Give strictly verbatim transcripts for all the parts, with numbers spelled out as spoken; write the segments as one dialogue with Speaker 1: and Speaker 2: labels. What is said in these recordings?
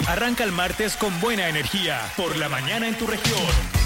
Speaker 1: Arranca el martes con buena energía, por la mañana en tu región.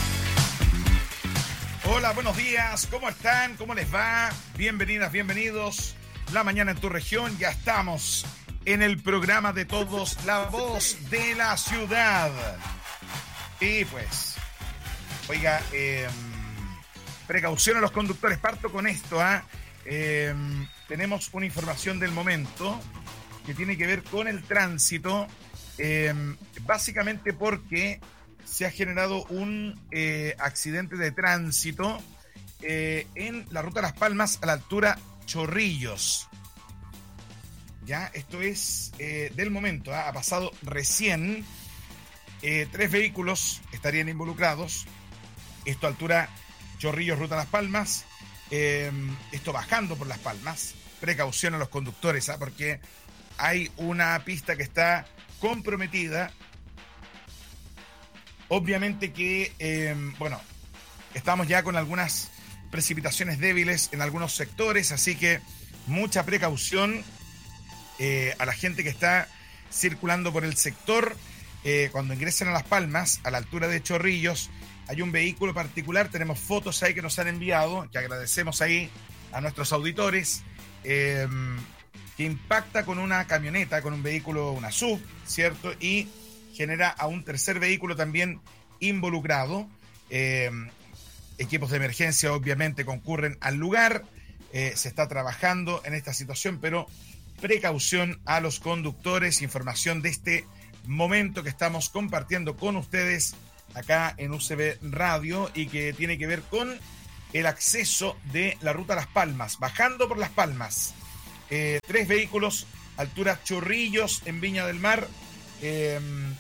Speaker 2: Hola, buenos días, ¿cómo están? ¿Cómo les va? Bienvenidas, bienvenidos. La mañana en tu región, ya estamos en el programa de todos, la voz de la ciudad. Y pues, oiga, eh, precaución a los conductores, parto con esto, ¿ah? ¿eh? Eh, tenemos una información del momento que tiene que ver con el tránsito, eh, básicamente porque se ha generado un eh, accidente de tránsito eh, en la ruta Las Palmas a la altura Chorrillos. Ya, esto es eh, del momento, ¿eh? Ha pasado recién. Eh, tres vehículos estarían involucrados. Esto a altura Chorrillos, ruta Las Palmas. Eh, esto bajando por Las Palmas. Precaución a los conductores, ¿eh? Porque hay una pista que está comprometida. Obviamente que, eh, bueno, estamos ya con algunas precipitaciones débiles en algunos sectores, así que mucha precaución eh, a la gente que está circulando por el sector. Eh, cuando ingresen a Las Palmas, a la altura de Chorrillos, hay un vehículo particular, tenemos fotos ahí que nos han enviado, que agradecemos ahí a nuestros auditores, eh, que impacta con una camioneta, con un vehículo, una S U V, ¿cierto? Y genera a un tercer vehículo también involucrado. Eh, equipos de emergencia obviamente concurren al lugar. Eh, se está trabajando en esta situación, pero precaución a los conductores. Información de este momento que estamos compartiendo con ustedes acá en U C B Radio y que tiene que ver con el acceso de la ruta Las Palmas, bajando por Las Palmas. Eh, tres vehículos, altura Chorrillos en Viña del Mar. Eh,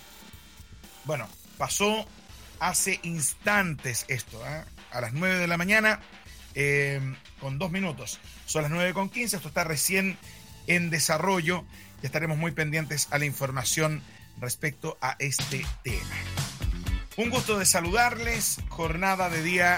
Speaker 2: bueno, pasó hace instantes esto, ¿eh? A las nueve de la mañana, eh, con dos minutos. Son las nueve con quince, esto está recién en desarrollo y estaremos muy pendientes a la información respecto a este tema. Un gusto de saludarles, jornada de día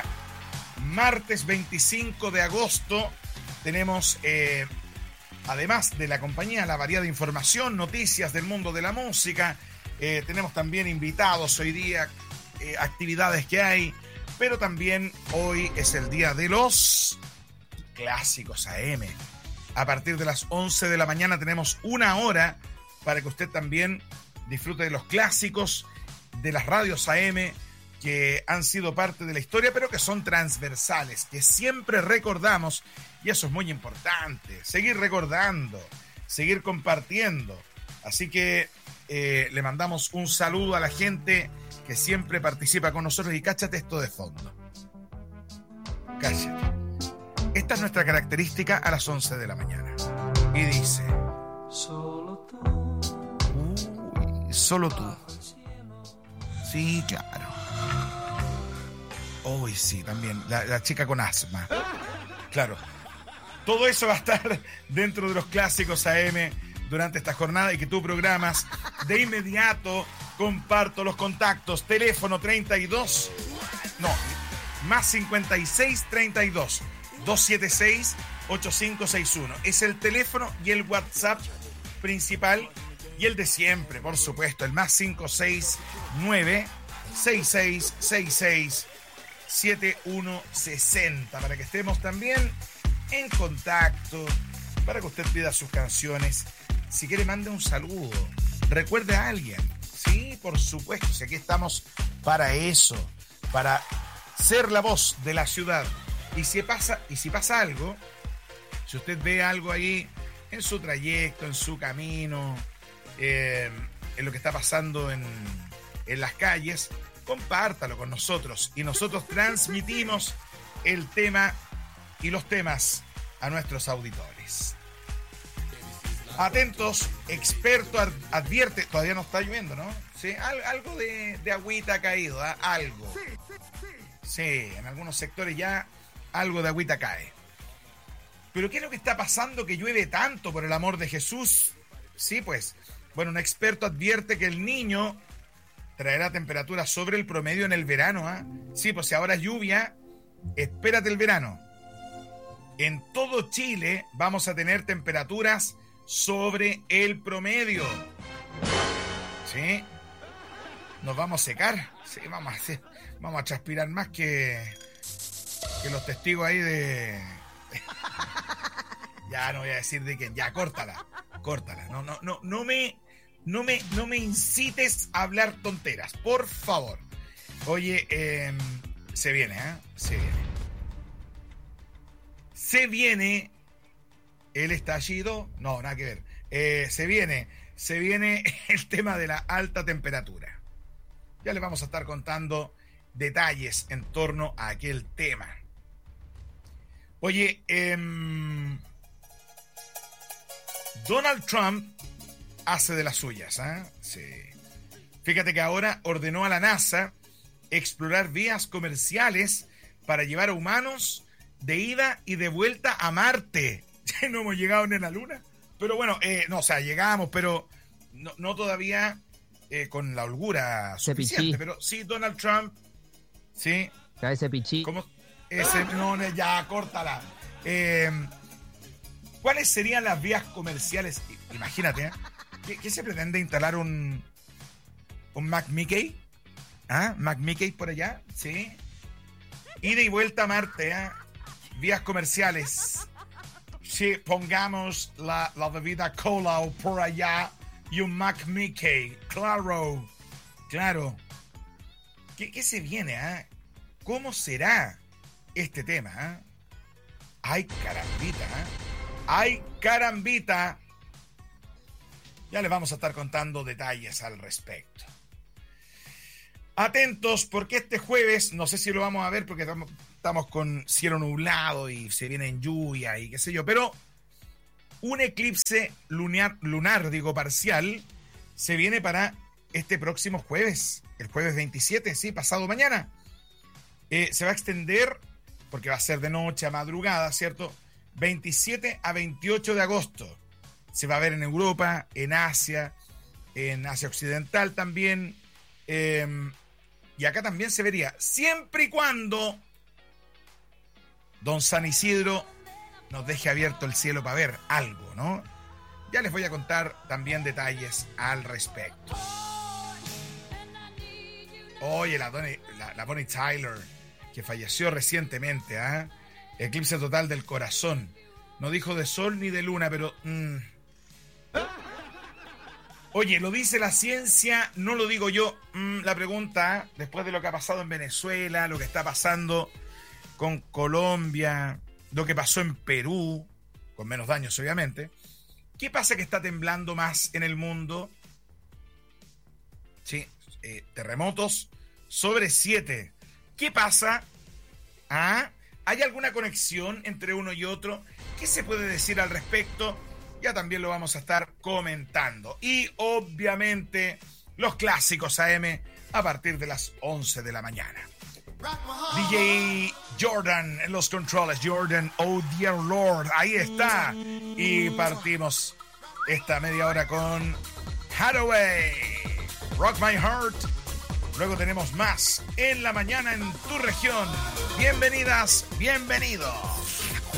Speaker 2: martes veinticinco de agosto. Tenemos, eh, además de la compañía, la variada información, noticias del mundo de la música. Eh, tenemos también invitados hoy día, eh, actividades que hay, pero también hoy es el día de los clásicos A M. A partir de las once de la mañana tenemos una hora para que usted también disfrute de los clásicos de las radios A M que han sido parte de la historia, pero que son transversales, que siempre recordamos, y eso es muy importante, seguir recordando, seguir compartiendo. Así que eh, le mandamos un saludo a la gente que siempre participa con nosotros y cáchate esto de fondo. Cállate. Esta es nuestra característica a las once de la mañana. Y dice... Solo tú. Uy, solo tú. Sí, claro. Uy, sí, también. La, la chica con asma. Claro. Todo eso va a estar dentro de los clásicos A M durante esta jornada y que tú programas. De inmediato comparto los contactos. Teléfono treinta y dos. No, más cincuenta y seis treinta y dos. doscientos setenta y seis ochenta y cinco sesenta y uno. Es el teléfono y el WhatsApp principal y el de siempre, por supuesto, el más cinco seis nueve seis seis seis seis siete uno seis cero para que estemos también en contacto, para que usted pida sus canciones. Si quiere, mande un saludo, recuerde a alguien. Sí, por supuesto, si aquí estamos para eso, para ser la voz de la ciudad. Y si pasa, y si pasa algo, si usted ve algo ahí en su trayecto, en su camino, eh, en lo que está pasando en, en las calles, compártalo con nosotros y nosotros transmitimos el tema y los temas a nuestros auditores. Atentos, experto advierte, todavía no está lloviendo, ¿no? Sí, Al, algo de, de agüita ha caído, ¿eh? Algo. Sí, en algunos sectores ya algo de agüita cae. Pero ¿qué es lo que está pasando que llueve tanto, por el amor de Jesús? Sí, pues, bueno, un experto advierte que el Niño traerá temperaturas sobre el promedio en el verano, ¿ah? ¿eh? Sí, pues si ahora es lluvia, espérate el verano. En todo Chile vamos a tener temperaturas sobre el promedio. ¿Sí? Nos vamos a secar. Sí, vamos a hacer, vamos a transpirar más que, que los testigos ahí de... Ya no voy a decir de quién. Ya, córtala. Córtala. No, no, no, no me, no me, no me incites a hablar tonteras, por favor. Oye, eh, se viene, ¿eh? Se viene. Se viene el estallido. No, nada que ver. Eh, se viene, se viene el tema de la alta temperatura. Ya les vamos a estar contando detalles en torno a aquel tema. Oye, eh, Donald Trump hace de las suyas, ¿eh? Sí. Fíjate que ahora ordenó a la NASA explorar vías comerciales para llevar a humanos de ida y de vuelta a Marte. No hemos llegado ni a la Luna. Pero bueno, eh, no, o sea, llegamos, pero no, no todavía eh, con la holgura suficiente. Pero sí, Donald Trump, sí.
Speaker 3: Ese pichí.
Speaker 2: ¿Cómo? Ese, no, ya, córtala. Eh, ¿Cuáles serían las vías comerciales? Imagínate, ¿eh? ¿Qué, ¿Qué se pretende instalar un, un Mac Mickey? ¿Ah? Mac Mickey por allá, ¿sí? Ida y vuelta a Marte, ¿eh? Vías comerciales. Sí, pongamos la, la bebida cola o por allá y un Mac Mickey. Claro, claro. ¿Qué, qué se viene, eh? ¿Cómo será este tema, eh? Ay, carambita, ¿eh? ¡Ay, carambita! Ya les vamos a estar contando detalles al respecto. Atentos, porque este jueves, no sé si lo vamos a ver porque estamos, estamos con cielo nublado y se viene en lluvia y qué sé yo, pero un eclipse lunar, lunar, digo, parcial, se viene para este próximo jueves, el jueves veintisiete, sí, pasado mañana. Eh, se va a extender, porque va a ser de noche a madrugada, ¿cierto?, veintisiete a veintiocho de agosto. Se va a ver en Europa, en Asia, en Asia Occidental también. Eh, y acá también se vería, siempre y cuando don San Isidro nos deje abierto el cielo para ver algo, ¿no? Ya les voy a contar también detalles al respecto. Oye, la, Donny, la, la Bonnie Tyler, que falleció recientemente, ¿ah? ¿eh? Eclipse total del corazón. No dijo de sol ni de luna, pero... Mmm. Oye, lo dice la ciencia, no lo digo yo. Mm, la pregunta, después de lo que ha pasado en Venezuela, lo que está pasando con Colombia, lo que pasó en Perú, con menos daños obviamente, ¿qué pasa que está temblando más en el mundo? Sí, eh, terremotos sobre siete. ¿Qué pasa? ¿Ah? ¿Hay alguna conexión entre uno y otro? ¿Qué se puede decir al respecto? Ya también lo vamos a estar comentando. Y obviamente los clásicos A M a partir de las once de la mañana. D J Jordan en los controles. Jordan, oh dear Lord. Ahí está. Y partimos esta media hora con Hathaway, Rock My Heart. Luego tenemos más en la mañana en tu región. Bienvenidas, bienvenidos.